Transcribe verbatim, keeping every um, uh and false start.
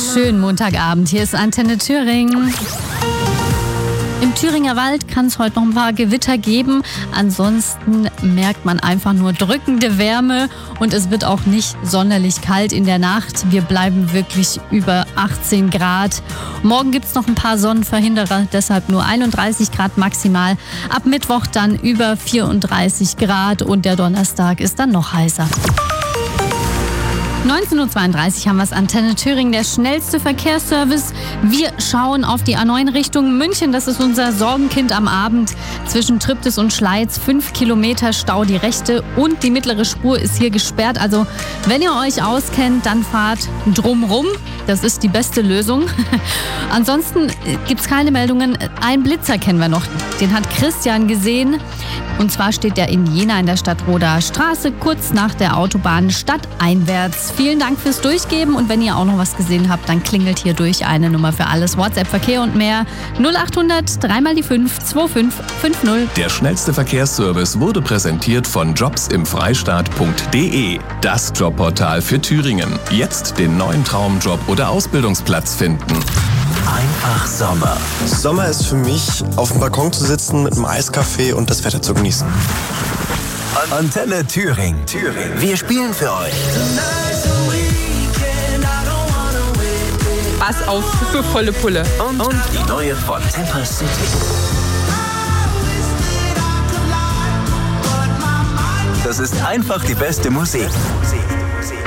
Schönen Montagabend, hier ist Antenne Thüringen. Im Thüringer Wald kann es heute noch ein paar Gewitter geben. Ansonsten merkt man einfach nur drückende Wärme und es wird auch nicht sonderlich kalt in der Nacht. Wir bleiben wirklich über achtzehn Grad. Morgen gibt es noch ein paar Sonnenverhinderer, deshalb nur einunddreißig Grad maximal. Ab Mittwoch dann über vierunddreißig Grad und der Donnerstag ist dann noch heißer. neunzehn Uhr zweiunddreißig haben wir es, Antenne Thüringen, der schnellste Verkehrsservice. Wir schauen auf die A neun Richtung München. Das ist unser Sorgenkind am Abend. Zwischen Triptis und Schleiz fünf Kilometer Stau. Die rechte und die mittlere Spur ist hier gesperrt. Also wenn ihr euch auskennt, dann fahrt drumrum. Das ist die beste Lösung. Ansonsten gibt es keine Meldungen. Einen Blitzer kennen wir noch. Den hat Christian gesehen. Und zwar steht der in Jena in der Stadtroder Straße, kurz nach der Autobahn stadteinwärts. Vielen Dank fürs Durchgeben und wenn ihr auch noch was gesehen habt, dann klingelt hier durch eine Nummer für alles. WhatsApp, Verkehr und mehr null achthundert drei mal die fünf zwei fünf fünf null. Der schnellste Verkehrsservice wurde präsentiert von jobs im freistaat punkt de. Das Jobportal für Thüringen. Jetzt den neuen Traumjob oder Ausbildungsplatz finden. Einfach Sommer. Sommer ist für mich, auf dem Balkon zu sitzen mit einem Eiskaffee und das Wetter zu genießen. Antenne Thüringen. Thüringen. Wir spielen für euch. Pass auf für volle Pulle. Und, und die neue von Temper City. Das ist einfach die beste Musik.